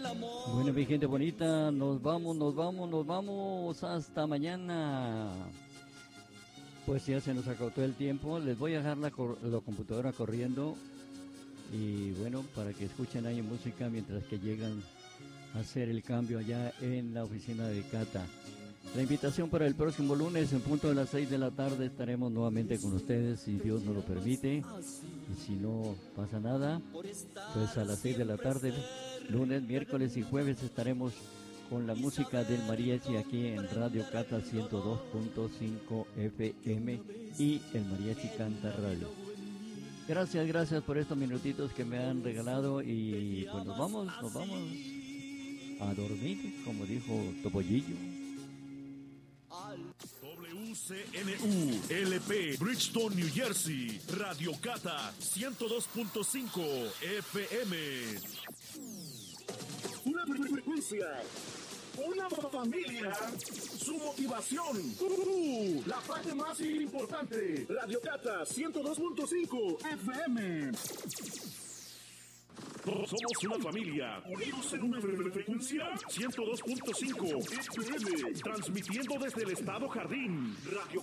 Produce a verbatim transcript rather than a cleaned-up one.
Bueno, mi gente bonita, nos vamos, nos vamos, nos vamos hasta mañana. Pues ya se nos acabó el tiempo. Les voy a dejar la, la computadora corriendo. Y bueno, para que escuchen ahí música mientras que llegan a hacer el cambio allá en la oficina de Cata. La invitación para el próximo lunes en punto de las seis de la tarde estaremos nuevamente con ustedes, si Dios nos lo permite. Y si no pasa nada, pues a las seis de la tarde, lunes, miércoles y jueves estaremos con la música del mariachi aquí en Radio Cata ciento dos punto cinco F M y el Mariachi Canta Radio. Gracias, gracias por estos minutitos que me han regalado y pues nos vamos, nos vamos a dormir, como dijo Topollillo. W C N U L P Bridgeton, New Jersey, Radio Cata ciento dos punto cinco F M. Una frecuencia, una familia, su motivación, uh, la parte más importante. Radio Cata ciento dos punto cinco F M. Somos una familia, unidos en una frecuencia ciento dos punto cinco F M, transmitiendo desde el Estado Jardín. Radio